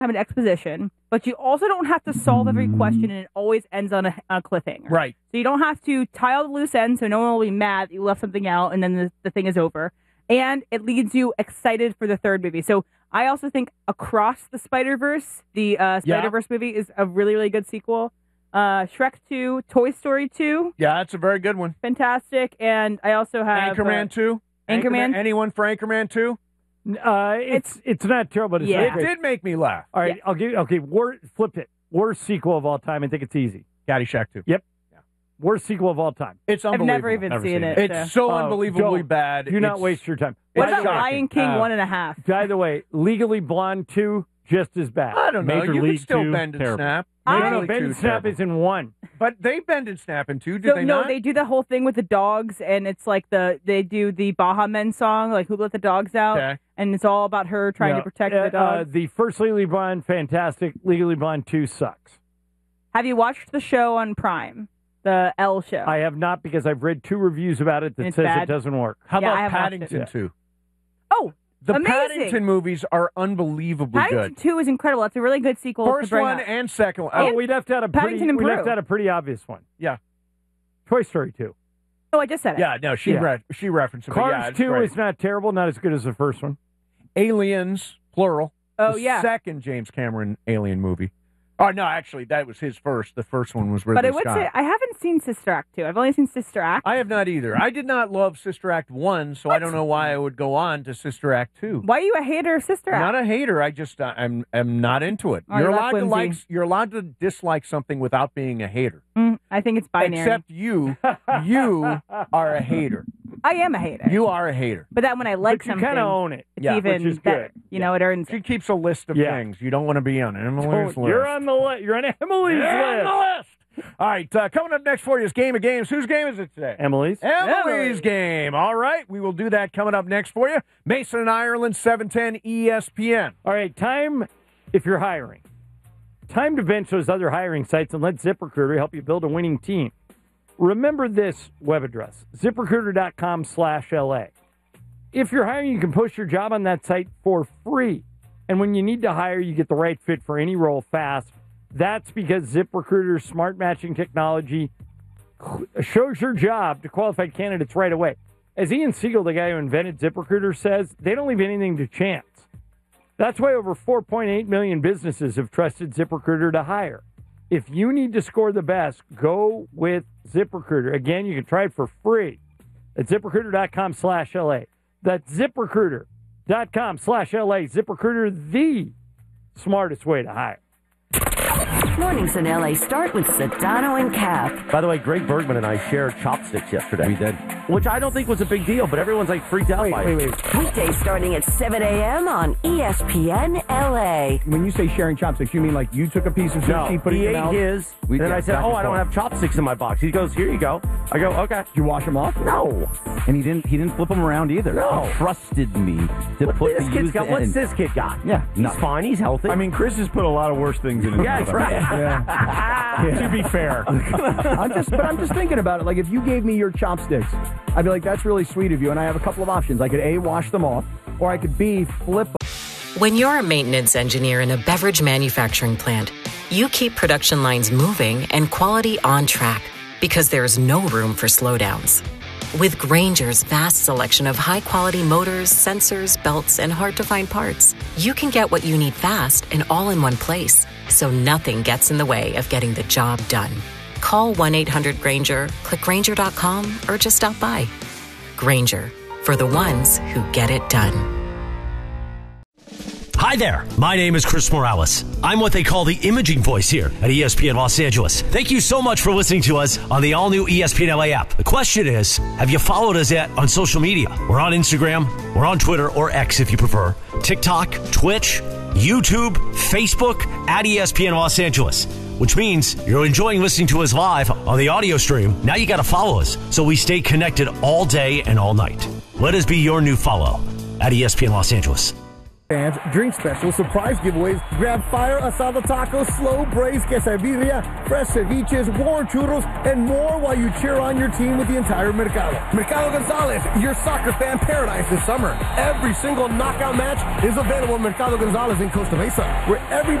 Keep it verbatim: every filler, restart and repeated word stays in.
have an exposition, but you also don't have to solve every question, and it always ends on a, on a cliffhanger. Right. So you don't have to tie all the loose ends, so no one will be mad that you left something out, and then the, the thing is over. And it leaves you excited for the third movie. So I also think Across the Spider-Verse, the uh, Spider-Verse yeah. movie, is a really, really good sequel. Uh, Shrek two, Toy Story two. Yeah, that's a very good one. Fantastic. And I also have... Anchorman uh, two. Anchorman. Anchorman. Anyone for Anchorman two? Uh, it's it's not terrible. But it's yeah. not It did make me laugh. All right, yeah. I'll give you, okay, wor- flip it. Worst sequel of all time. I think it's easy. Caddyshack two. Yep. Yeah. Worst sequel of all time. It's I've unbelievable. never even never seen, seen it. it. It's so, so uh, unbelievably bad. Do not it's, waste your time. What It's about shocking. Lion King uh, one and a half? By the way, Legally Blonde two, just as bad. I don't know. Major you League can still two, bend and terrible. snap. I- No, no, League Bend two, and Snap terrible. is in one. But they bend and snap in two, do So, they no, not? they do the whole thing with the dogs, and it's like the they do the Baha Men song, like Who Let the Dogs Out, Okay. and it's all about her trying No, to protect uh, the dogs. Uh, the first Legally Blonde, fantastic. Legally Blonde two sucks. Have you watched the show on Prime, the L show? I have not because I've read two reviews about it that It's says bad? it doesn't work. How Yeah, I about have watched Paddington it. two? oh, The amazing. Paddington movies are unbelievably Paddington good. two is incredible. It's a really good sequel to First bring one up. and second one. Oh, And we left out a Paddington pretty. and We left Peru. out a pretty obvious one. Yeah. Toy Story two. Oh, I just said it. Yeah, no, she Yeah. re- she referenced it. but Cars yeah, it's two great. is not terrible, not as good as the first one. Aliens, plural. Oh, the yeah. second James Cameron alien movie. Oh, no, actually, that was his first. The first one was Ridley But I would Scott. say I haven't seen Sister Act two. I've only seen Sister Act. I have not either. I did not love Sister Act one, so I don't know why I would go on to Sister Act two. Why are you a hater of Sister I'm Act? not a hater. I just uh, I'm I'm not into it. Oh, you're you allowed left to like Lindsay. you're allowed to dislike something without being a hater. Mm, I think it's binary. Except you, you are a hater. I am a hater. You are a hater. But then when I like But you something, kind of own it. it's Yeah, even which is better. good. You know, it earns She it. keeps a list of Yeah. things you don't want to be on Emily's Oh, list. you're on the li- You're on Emily's You're list. on the list. All right, uh, coming up next for you is Game of Games. Whose game is it today? Emily's. Emily's game. All right, we will do that coming up next for you. Mason and Ireland, seven ten E S P N. All right, time if you're hiring. Time to bench those other hiring sites and let ZipRecruiter help you build a winning team. Remember this web address, ZipRecruiter.com slash LA. If you're hiring, you can post your job on that site for free. And when you need to hire, you get the right fit for any role fast. That's because ZipRecruiter's smart matching technology shows your job to qualified candidates right away. As Ian Siegel, the guy who invented ZipRecruiter, says, they don't leave anything to chance. That's why over four point eight million businesses have trusted ZipRecruiter to hire. If you need to score the best, go with ZipRecruiter. Again, you can try it for free at ZipRecruiter.com slash LA. That's ZipRecruiter.com slash LA. ZipRecruiter, the smartest way to hire. Mornings in L A start with Sedano and Cap. By the way, Greg Bergman and I shared chopsticks yesterday. We did. Which I don't think was a big deal, but everyone's like freaked out Wait, by wait, it. wait. Weekdays starting at seven a.m. on E S P N L A. When you say sharing chopsticks, you mean like you took a piece of No, sushi, put it he in ate your mouth? his, We- and then yeah, I said, back oh, and I don't forth. have chopsticks in my box. He goes, here you go. I go, okay. Did you wash them off? No. And he didn't. He didn't flip them around either. No. He trusted me to What put this the kid's used got, end. what's this kid got? Yeah, He's nothing. fine. He's healthy. I mean, Chris has put a lot of worse things in his yeah, mouth. that's right. Yeah. To be fair. I'm just, but I'm just thinking about it. Like, if you gave me your chopsticks, I'd be like, "That's really sweet of you." And I have a couple of options. I could A, wash them off, or I could B, flip them. When you're a maintenance engineer in a beverage manufacturing plant, you keep production lines moving and quality on track because there's no room for slowdowns. With Grainger's vast selection of high-quality motors, sensors, belts, and hard-to-find parts, you can get what you need fast and all in one place, so nothing gets in the way of getting the job done. Call one eight hundred Grainger, click Grainger dot com, or just stop by. Grainger, for the ones who get it done. Hi there. My name is Chris Morales. I'm what they call the imaging voice here at E S P N Los Angeles. Thank you so much for listening to us on the all-new E S P N L A app. The question is, have you followed us yet on social media? We're on Instagram, we're on Twitter, or X if you prefer, TikTok, Twitch, YouTube, Facebook, at E S P N Los Angeles. Which means you're enjoying listening to us live on the audio stream. Now you got to follow us so we stay connected all day and all night. Let us be your new follow at E S P N Los Angeles. fans, drink specials, surprise giveaways, grab fire asada tacos, slow braised quesadilla, fresh ceviches, warm churros, and more while you cheer on your team with the entire Mercado. Mercado Gonzalez, your soccer fan paradise this summer. Every single knockout match is available at Mercado Gonzalez in Costa Mesa, where every